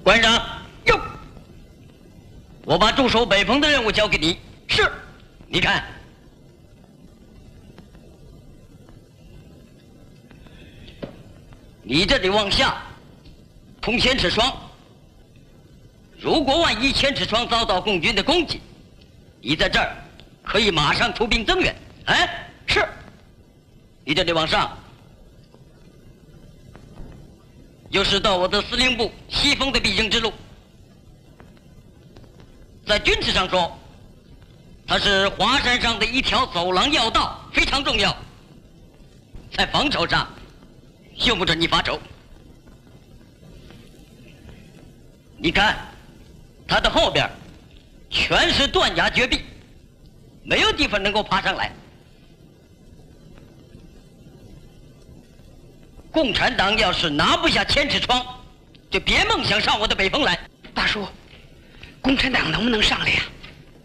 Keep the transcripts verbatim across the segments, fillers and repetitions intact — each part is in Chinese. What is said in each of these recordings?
关长，哟，我把驻守北峰的任务交给你。是，你看，你这里往下通千尺窗。如果万一千尺窗遭到共军的攻击，你在这儿可以马上出兵增援。哎，是。你这里往上，就是到我的司令部西风的必经之路。在军事上说，它是华山上的一条走廊要道，非常重要。在防守上，用不着你发愁。你看，它的后边全是断崖绝壁，没有地方能够爬上来。共产党要是拿不下千尺窗，就别梦想上我的北峰来。 大叔，共产党能不能上来呀？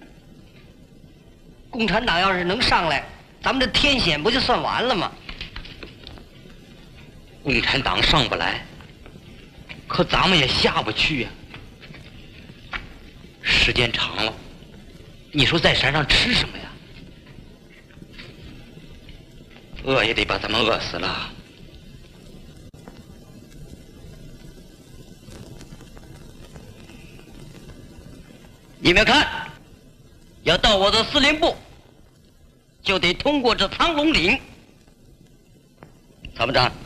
共产党要是能上来，咱们这天险不就算完了吗？ 共产党上不来，可咱们也下不去呀。时间长了，你说在山上吃什么呀？饿也得把咱们饿死了。 你们看，要到我的司令部，就得通过这苍龙岭。参谋长，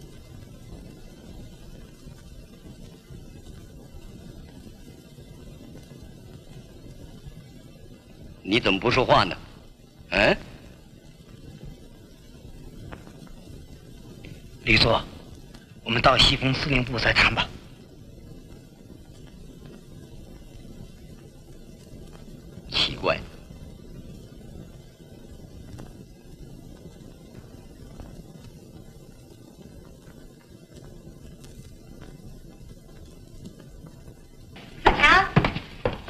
你怎么不说话呢？嗯？ 李座，我们到西风司令部再谈吧。